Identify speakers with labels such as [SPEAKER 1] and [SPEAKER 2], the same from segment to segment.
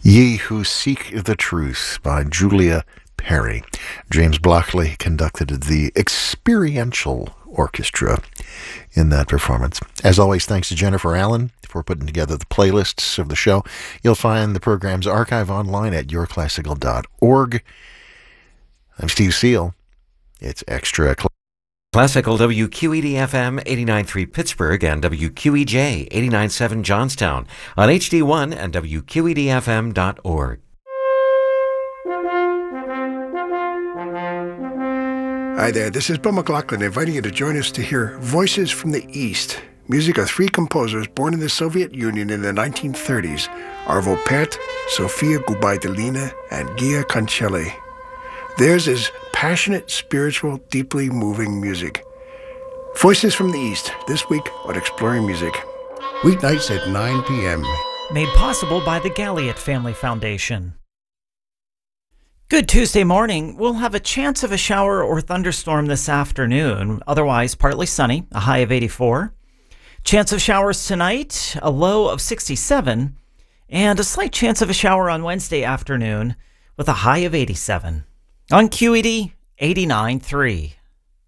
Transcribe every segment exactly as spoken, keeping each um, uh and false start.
[SPEAKER 1] Ye Who Seek the Truth by Julia Perry. James Blockley conducted the experiential orchestra in that performance. As always, thanks to Jennifer Allen for putting together the playlists of the show. You'll find the program's archive online at your classical dot org. I'm Steve Seal. It's Extra
[SPEAKER 2] Classical W Q E D F M eighty-nine point three Pittsburgh and W Q E J eighty-nine point seven Johnstown on H D one and W Q E D F M dot org.
[SPEAKER 3] Hi there, this is Bill McLaughlin inviting you to join us to hear Voices from the East, music of three composers born in the Soviet Union in the nineteen thirties, Arvo Pärt, Sofia Gubaidulina, and Gia Cancelli. Theirs is passionate, spiritual, deeply moving music. Voices from the East, this week on Exploring Music. Weeknights at nine p.m.
[SPEAKER 4] Made possible by the Galliot Family Foundation. Good Tuesday morning. We'll have a chance of a shower or thunderstorm this afternoon. Otherwise, partly sunny, a high of eighty-four. Chance of showers tonight, a low of sixty-seven. And a slight chance of a shower on Wednesday afternoon with a high of eighty-seven. On Q E D, eighty-nine point three.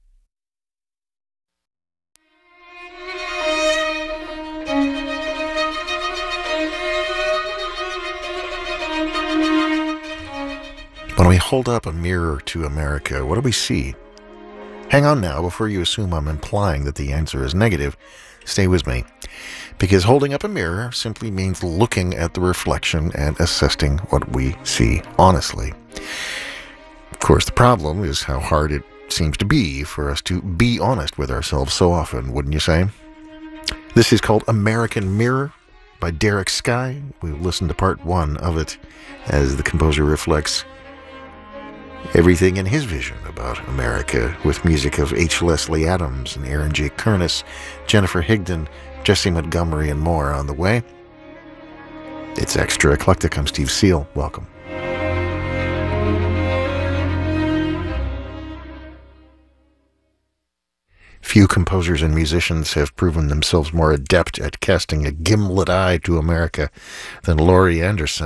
[SPEAKER 1] When we hold up a mirror to America, what do we see? Hang on now, before you assume I'm implying that the answer is negative, stay with me. Because holding up a mirror simply means looking at the reflection and assessing what we see honestly. Of course, the problem is how hard it seems to be for us to be honest with ourselves so often, wouldn't you say? This is called American Mirror by Derek Skye. We'll listen to part one of it as the composer reflects everything in his vision about America with music of H. Leslie Adams and Aaron J. Kernis, Jennifer Higdon, Jesse Montgomery, and more on the way. It's Extra Eclectic. I'm Steve Seal. Welcome. Few composers and musicians have proven themselves more adept at casting a gimlet eye to America than Laurie Anderson.